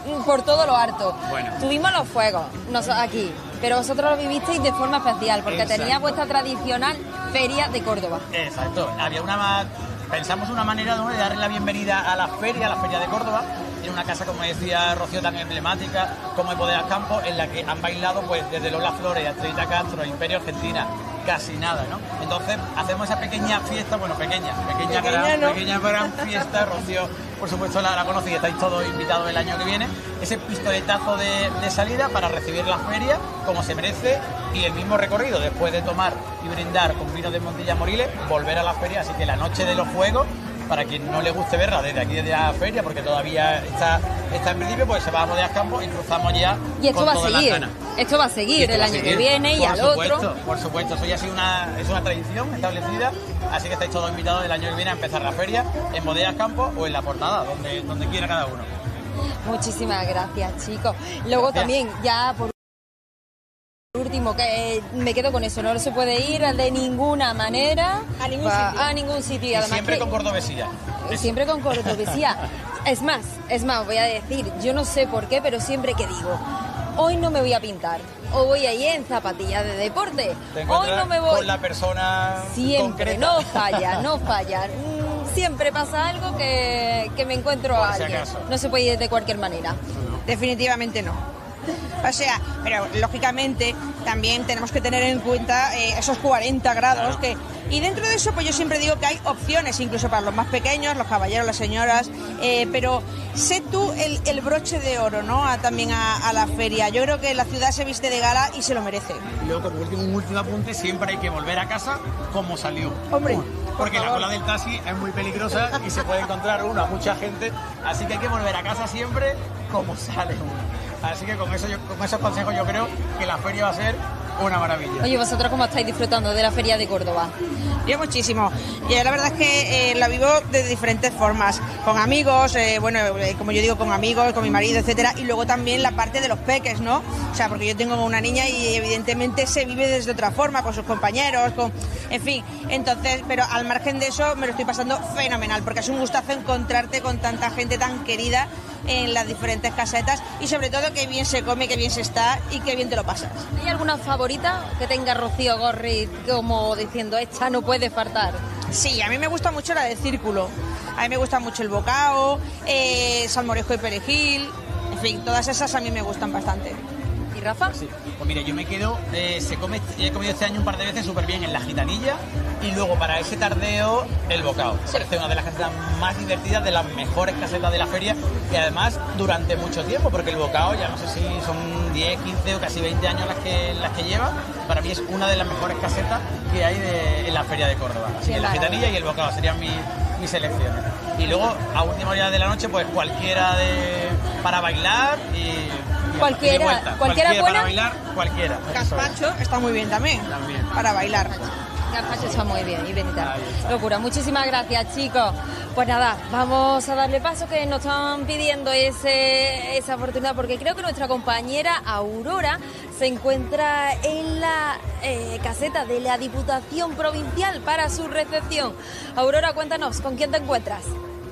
por todo lo harto. Bueno. Tuvimos los fuegos aquí, pero vosotros lo vivisteis de forma especial, porque tenía vuestra tradicional Feria de Córdoba. Exacto. Pensamos una manera de darle la bienvenida a la Feria de Córdoba, en una casa, como decía Rocío, tan emblemática como el Bodegas Campos, en la que han bailado pues desde Lola Flores, Estrellita Castro, Imperio Argentina, casi nada, ¿no? Entonces hacemos esa pequeña fiesta, bueno, pequeña gran fiesta. Rocío, por supuesto, la conoce y estáis todos invitados el año que viene. Ese pistoletazo de salida para recibir la feria como se merece, y el mismo recorrido después de tomar y brindar con vino de Montilla Moriles, volver a la feria. Así que la noche de los fuegos, para quien no le guste verla desde aquí, desde la feria, porque todavía está en principio, pues se va a Bodegas Campos y cruzamos ya. Y esto con va a todas seguir. las ganas. Esto va a seguir el año que viene y al otro. Por supuesto, eso ya es una tradición establecida, así que estáis todos invitados el año que viene a empezar la feria en Bodegas Campos o en La Portada, donde quiera cada uno. Muchísimas gracias, chicos. Luego también, ya por último, que me quedo con eso, no se puede ir de ninguna manera a ningún sitio. Y además siempre con cordobesía. Siempre con cordobesía. Es más, voy a decir, yo no sé por qué, pero siempre que digo, hoy no me voy a pintar, o voy ahí en zapatillas de deporte, hoy no me voy. Con la persona siempre, concreta. no falla. Siempre pasa algo que me encuentro a alguien. No se puede ir de cualquier manera. Definitivamente no. O sea, pero lógicamente también tenemos que tener en cuenta esos 40 grados y dentro de eso pues yo siempre digo que hay opciones incluso para los más pequeños, los caballeros, las señoras, pero sé tú el broche de oro, ¿no? También a la feria. Yo creo que la ciudad se viste de gala y se lo merece. Y luego, como un último apunte, siempre hay que volver a casa como salió. Hombre, porque la cola del taxi es muy peligrosa y se puede encontrar mucha gente, así que hay que volver a casa siempre como sale uno. Así que con esos consejos yo creo que la feria va a ser una maravilla. Oye, ¿vosotros cómo estáis disfrutando de la Feria de Córdoba? Yo muchísimo. Y la verdad es que la vivo de diferentes formas. Con amigos, como yo digo, con amigos, con mi marido, etcétera. Y luego también la parte de los peques, ¿no? O sea, porque yo tengo una niña y evidentemente se vive desde otra forma, con sus compañeros, en fin. Entonces, pero al margen de eso me lo estoy pasando fenomenal, porque es un gustazo encontrarte con tanta gente tan querida en las diferentes casetas y sobre todo que bien se come, que bien se está y que bien te lo pasas. ¿Hay alguna favorita que tenga Rocío Gorri como diciendo esta no puede faltar? Sí, a mí me gusta mucho la del círculo, a mí me gusta mucho el bocao, salmorejo y perejil, en fin, todas esas a mí me gustan bastante. ¿Y Rafa? Sí. Pues mira, yo me quedo, he comido este año un par de veces súper bien en la gitanilla y luego para ese tardeo el bocao. Sí. Parece una de las casetas más divertidas, de las mejores casetas de la feria y además durante mucho tiempo, porque el bocao ya no sé si son 10, 15 o casi 20 años las que lleva. Para mí es una de las mejores casetas que hay en la feria de Córdoba. Así que la gitanilla y el bocao serían mis selecciones. Y luego a última hora de la noche pues cualquiera para bailar cualquiera buena. Para bailar, cualquiera. Gazpacho está muy bien también. Para bailar. Gazpacho está muy bien y bendita locura. Muchísimas gracias, chicos. Pues nada, vamos a darle paso, que nos están pidiendo esa oportunidad, porque creo que nuestra compañera Aurora se encuentra en la caseta de la Diputación Provincial para su recepción. Aurora, cuéntanos, ¿con quién te encuentras?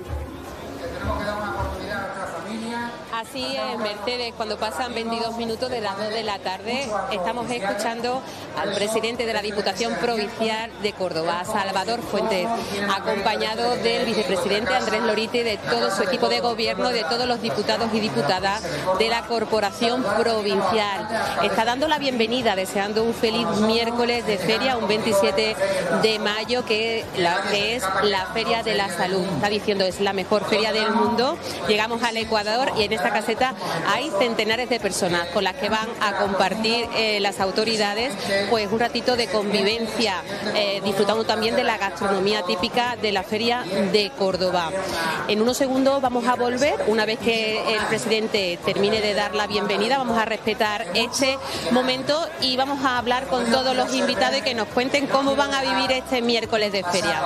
Tenemos que dar una oportunidad a nuestra familia. Así es, Mercedes, cuando pasan 22 minutos de las 2 de la tarde, estamos escuchando al presidente de la Diputación Provincial de Córdoba, Salvador Fuentes, acompañado del vicepresidente Andrés Lorite, de todo su equipo de gobierno, de todos los diputados y diputadas de la Corporación Provincial. Está dando la bienvenida, deseando un feliz miércoles de feria, un 27 de mayo, que es la Feria de la Salud. Está diciendo, es la mejor feria del mundo. Llegamos al Ecuador y en esta caseta hay centenares de personas con las que van a compartir las autoridades pues un ratito de convivencia, disfrutando también de la gastronomía típica de la Feria de Córdoba. En unos segundos vamos a volver, una vez que el presidente termine de dar la bienvenida, vamos a respetar este momento y vamos a hablar con todos los invitados y que nos cuenten cómo van a vivir este miércoles de feria.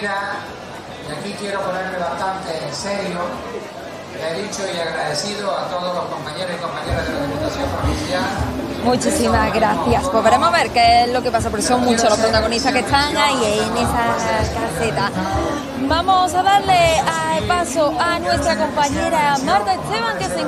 Y aquí quiero ponerme bastante serio. He dicho y agradecido a todos los compañeros y compañeras de la Diputación Provincial. Muchísimas gracias. Pues veremos a ver qué es lo que pasa, porque son muchos los protagonistas que están ahí en esa caseta. Vamos a darle paso a nuestra compañera Marta Esteban, que se